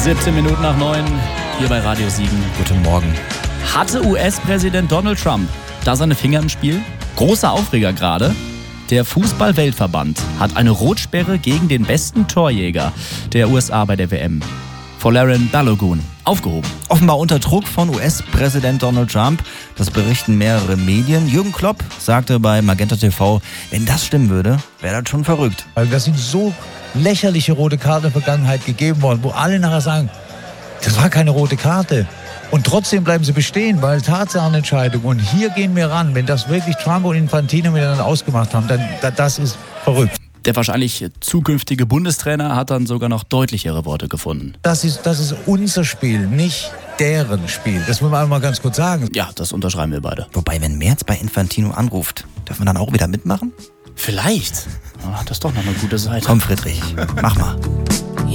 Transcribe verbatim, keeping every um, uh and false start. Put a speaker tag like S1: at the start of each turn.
S1: siebzehn Minuten nach neun, hier bei Radio Siegen.
S2: Guten Morgen.
S1: Hatte U S-Präsident Donald Trump da seine Finger im Spiel? Großer Aufreger gerade. Der Fußball-Weltverband hat eine Rotsperre gegen den besten Torjäger der U S A bei der W M, Folarin Balogun, aufgehoben.
S2: Offenbar unter Druck von U S-Präsident Donald Trump. Das berichten mehrere Medien. Jürgen Klopp sagte bei Magenta T V, wenn das stimmen würde, wäre das schon verrückt.
S3: Also das sind so lächerliche rote Karten in der Vergangenheit gegeben worden, wo alle nachher sagen, das war keine rote Karte. Und trotzdem bleiben sie bestehen, weil Tatsachenentscheidung. Und hier gehen wir ran. Wenn das wirklich Trump und Infantino miteinander ausgemacht haben, dann das ist verrückt.
S1: Der wahrscheinlich zukünftige Bundestrainer hat dann sogar noch deutlichere Worte gefunden.
S3: Das ist, das ist unser Spiel, nicht deren Spiel. Das muss man einmal ganz kurz sagen.
S1: Ja, das unterschreiben wir beide.
S2: Wobei, wenn Merz bei Infantino anruft, darf man dann auch wieder mitmachen?
S1: Vielleicht. Oh, das ist doch noch eine gute Seite.
S2: Komm, Friedrich, mach mal.